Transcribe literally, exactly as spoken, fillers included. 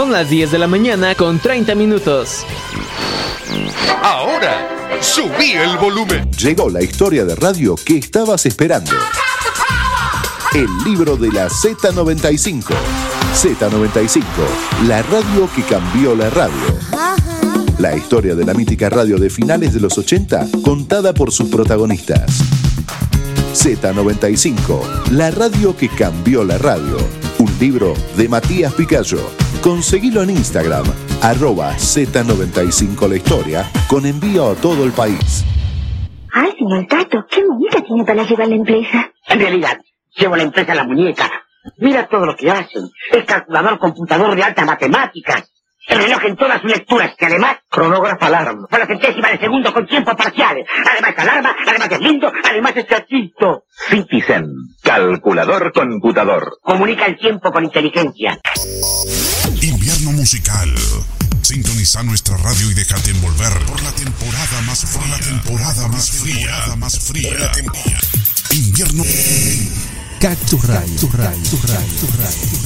Son las diez de la mañana con treinta minutos. Ahora, subí el volumen. Llegó la historia de radio que estabas esperando. El libro de la Z noventa y cinco. Z noventa y cinco, la radio que cambió la radio. La historia de la mítica radio de finales de los ochenta, contada por sus protagonistas. Z noventa y cinco, la radio que cambió la radio. Un libro de Matías Picayo. Conseguilo en Instagram, arroba Z noventa y cinco la historia, con envío a todo el país. Ay, señor Tato, qué muñeca tiene para llevar la empresa. En realidad, llevo la empresa en la muñeca. Mira todo lo que hacen. El calculador computador de altas matemáticas. El reloj en todas sus lecturas, que además cronógrafo alarma. Por la centésima de segundo con tiempo parciales. Además alarma, además es lindo, además es cachito. Citizen, calculador computador. Comunica el tiempo con inteligencia. Invierno musical. Sintoniza nuestra radio y déjate envolver por la temporada más fría. La temporada más fría. Más fría. Invierno. Cactus Radio. Cactus Radio.